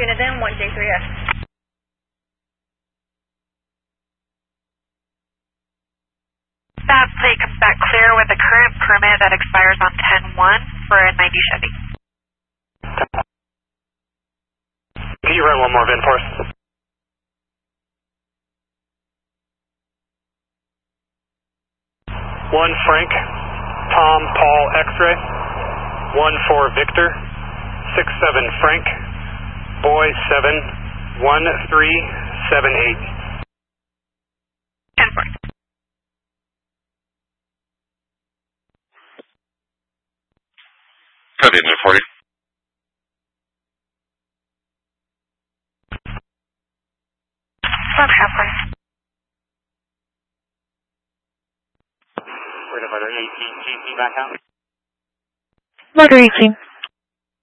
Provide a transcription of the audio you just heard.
units in, 1J3S. That plate comes back clear with a current permit that expires on 10/1 for a 90 Chevy. Can you run one more VIN for us? 1 Frank, Tom, Paul, X-ray. 14 Victor, 67 Frank, Boy 7, 1378. 10-4. Copy, 40. About halfway. We're going to motor 18, GC back out. Motor 18.